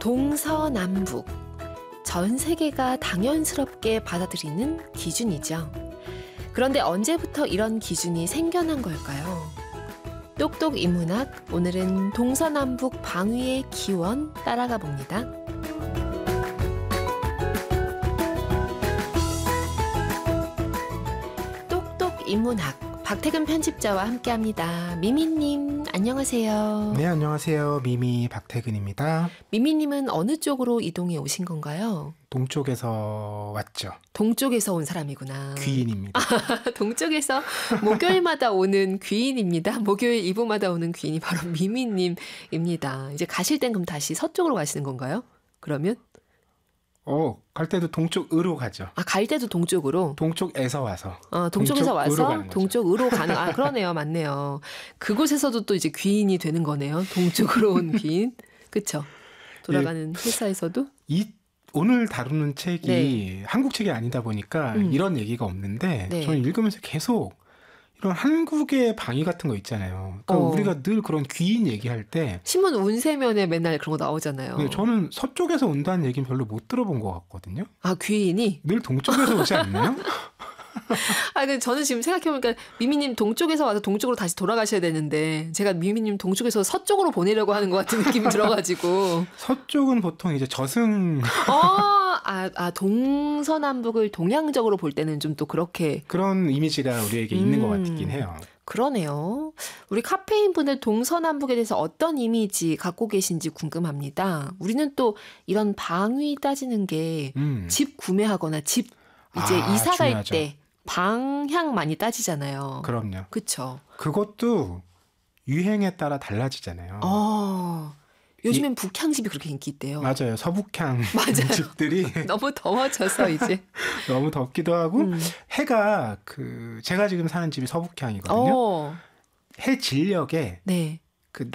동서남북. 전 세계가 당연스럽게 받아들이는 기준이죠. 그런데 언제부터 이런 기준이 생겨난 걸까요? 똑똑 인문학, 오늘은 동서남북 방위의 기원 따라가 봅니다. 똑똑 인문학, 박태근 편집자와 함께합니다. 미미님, 안녕하세요. 네, 안녕하세요. 미미 박태근입니다. 미미님은 어느 쪽으로 이동해 오신 건가요? 동쪽에서 왔죠. 동쪽에서 온 사람이구나. 귀인입니다. 동쪽에서 목요일마다 오는 귀인입니다. 목요일 2부마다 오는 귀인이 바로 미미님입니다. 이제 가실 땐 그럼 다시 서쪽으로 가시는 건가요? 그러면? 갈 때도 동쪽으로 가죠. 아, 갈 때도 동쪽으로? 동쪽에서 와서. 동쪽에서 와서 동쪽으로 가는. 아, 네. 그러네요. 맞네요. 그곳에서도 또 이제 귀인이 되는 거네요. 동쪽으로 온 귀인. 그쵸? 돌아가는 회사에서도? 오늘 다루는 책이 네. 한국 책이 아니다 보니까 이런 얘기가 없는데 네. 저는 읽으면서 계속 이런 한국의 방위 같은 거 있잖아요. 그러니까 우리가 늘 그런 귀인 얘기할 때 신문 운세면에 맨날 그런 거 나오잖아요. 저는 서쪽에서 온다는 얘기는 별로 못 들어본 것 같거든요. 아, 귀인이? 늘 동쪽에서 오지 않나요? 아, 근데 저는 지금 생각해보니까 미미님 동쪽에서 와서 동쪽으로 다시 돌아가셔야 되는데 제가 미미님 동쪽에서 서쪽으로 보내려고 하는 것 같은 느낌이 들어가지고. 서쪽은 보통 이제 저승. 동서남북을 동양적으로 볼 때는 좀 또 그렇게. 그런 이미지가 우리에게 있는 것 같긴 해요. 그러네요. 우리 카페인 분들 동서남북에 대해서 어떤 이미지 갖고 계신지 궁금합니다. 우리는 또 이런 방위 따지는 게 집 구매하거나 집 이제 이사 갈 때 방향 많이 따지잖아요. 그럼요. 그렇죠. 그것도 유행에 따라 달라지잖아요. 요즘엔 북향집이 그렇게 인기 있대요. 맞아요. 서북향 맞아요. 집들이 너무 더워져서 이제 너무 덥기도 하고 해가 제가 지금 사는 집이 서북향이거든요. 해 진력에 네.